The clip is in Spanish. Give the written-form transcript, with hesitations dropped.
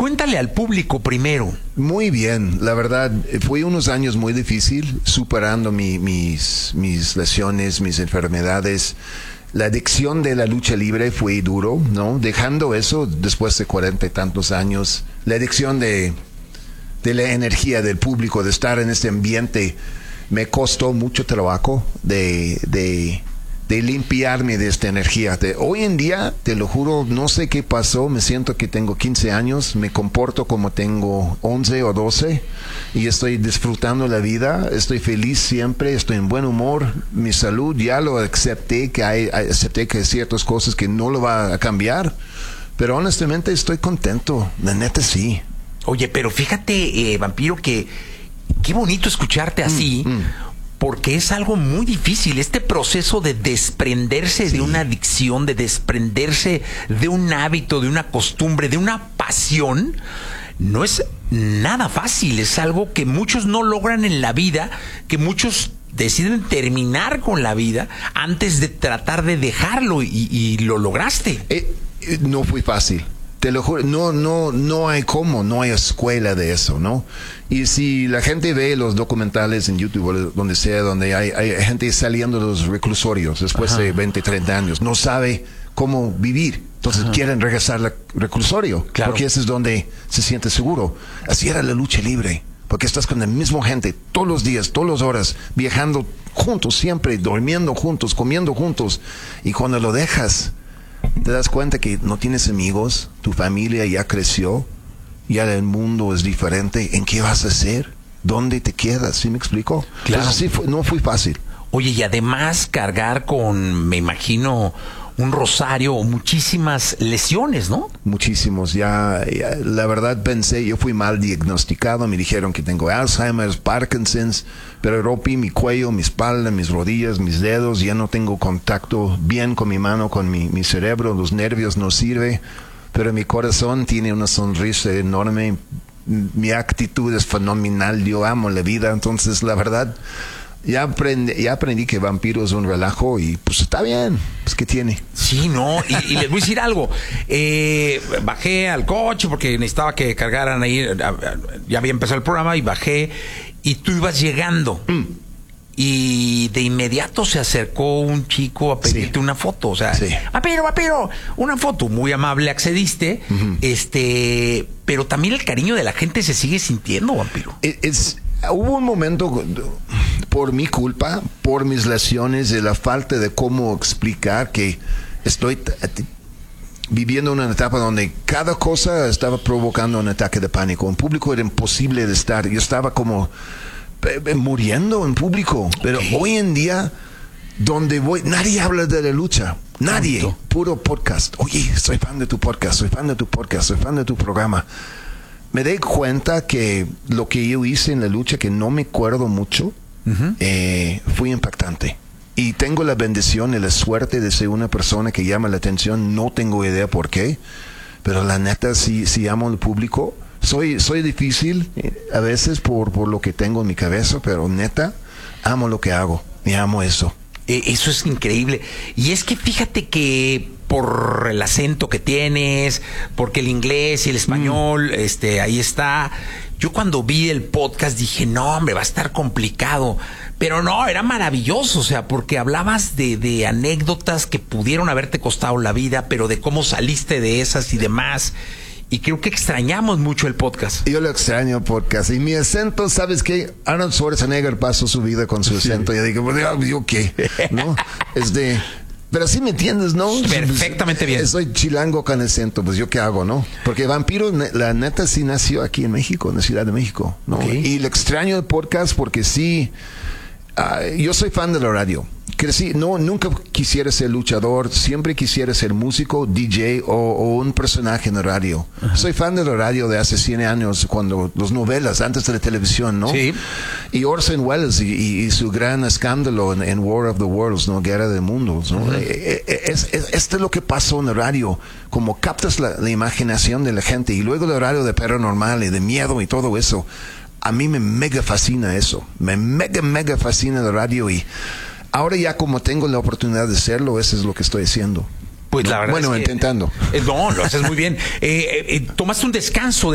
cuéntale al público primero. Muy bien, la verdad, fue unos años muy difícil, superando mis lesiones, mis enfermedades. La adicción de la lucha libre fue duro, ¿no? Dejando eso después de 40 y tantos años. La adicción de la energía del público, de estar en este ambiente, me costó mucho trabajo de limpiarme de esta energía. Hoy en día, te lo juro, no sé qué pasó, me siento que tengo 15 años, me comporto como tengo 11 o 12 y estoy disfrutando la vida, estoy feliz siempre, estoy en buen humor, mi salud ya lo acepté, acepté que hay ciertas cosas que no lo va a cambiar, pero honestamente estoy contento, la neta sí. Oye, pero fíjate, Vampiro, que qué bonito escucharte así, porque es algo muy difícil, este proceso de desprenderse de una adicción, de desprenderse de un hábito, de una costumbre, de una pasión, no es nada fácil, es algo que muchos no logran en la vida, que muchos deciden terminar con la vida antes de tratar de dejarlo y lo lograste. No fue fácil. Te lo juro, no hay cómo, no hay escuela de eso, ¿no? Y si la gente ve los documentales en YouTube o donde sea, donde hay gente saliendo de los reclusorios después de 20, 30 años, no sabe cómo vivir. Entonces quieren regresar al reclusorio, claro, porque ese es donde se siente seguro. Así era la lucha libre, porque estás con la misma gente todos los días, todas las horas, viajando juntos siempre, durmiendo juntos, comiendo juntos. Y cuando lo dejas, te das cuenta que no tienes amigos, tu familia ya creció, ya el mundo es diferente. ¿En qué vas a hacer? ¿Dónde te quedas? ¿Sí me explico? Claro. Entonces, no fue fácil. Oye, y además cargar con, me imagino, un rosario o muchísimas lesiones, ¿no? Muchísimos. Ya, la verdad pensé, yo fui mal diagnosticado, me dijeron que tengo Alzheimer's, Parkinson's, pero rompí mi cuello, mi espalda, mis rodillas, mis dedos, ya no tengo contacto bien con mi mano, con mi cerebro, los nervios no sirven, pero mi corazón tiene una sonrisa enorme, mi actitud es fenomenal, yo amo la vida, entonces la verdad, ya aprendí que Vampiro es un relajo y pues está bien, pues ¿qué tiene? Sí, no, y les voy a decir algo, bajé al coche porque necesitaba que cargaran ahí, ya había empezado el programa y bajé y tú ibas llegando y de inmediato se acercó un chico a pedirte una foto, o sea, Vampiro, una foto, muy amable, accediste, pero también el cariño de la gente se sigue sintiendo, Vampiro. Hubo un momento, por mi culpa, por mis lesiones, de la falta de cómo explicar que estoy viviendo una etapa donde cada cosa estaba provocando un ataque de pánico. En público era imposible de estar. Yo estaba como muriendo en público. Pero hoy en día, donde voy, nadie habla de la lucha. Nadie. Puro podcast. Oye, soy fan de tu podcast, soy fan de tu podcast, soy fan de tu programa. Me di cuenta que lo que yo hice en la lucha, que no me acuerdo mucho, fue impactante. Y tengo la bendición y la suerte de ser una persona que llama la atención. No tengo idea por qué, pero la neta, si amo al público, soy difícil a veces por lo que tengo en mi cabeza, pero neta, amo lo que hago y amo eso. Eso es increíble. Y es que fíjate que por el acento que tienes, porque el inglés y el español, ahí está. Yo cuando vi el podcast dije, no, hombre, va a estar complicado. Pero no, era maravilloso, o sea, porque hablabas de anécdotas que pudieron haberte costado la vida, pero de cómo saliste de esas y demás. Y creo que extrañamos mucho el podcast. Yo lo extraño podcast. Y mi acento, ¿sabes qué? Arnold Schwarzenegger pasó su vida con su acento. Y yo digo, ¿yo qué? ¿No? Pero sí me entiendes, ¿no? Perfectamente bien. Soy chilango con acento, pues ¿yo qué hago, no? Porque Vampiro, la neta, sí nació aquí en México, en la Ciudad de México, ¿no? Y le extraño el podcast porque sí, yo soy fan de la radio. Crecí, nunca quisiera ser luchador, siempre quisiera ser músico, DJ o un personaje en la radio. Soy fan de la radio de hace 100 años, cuando las novelas, antes de la televisión, ¿no? Sí. Y Orson Welles y su gran escándalo en War of the Worlds, ¿no? Guerra de Mundos, ¿no? Esto es lo que pasó en la radio, como captas la imaginación de la gente, y luego la radio de paranormal y de miedo y todo eso. A mí me mega fascina eso, me mega fascina la radio, y ahora ya como tengo la oportunidad de hacerlo, eso es lo que estoy haciendo. Pues la verdad bueno, es que, intentando. No, lo haces muy bien. Tomaste un descanso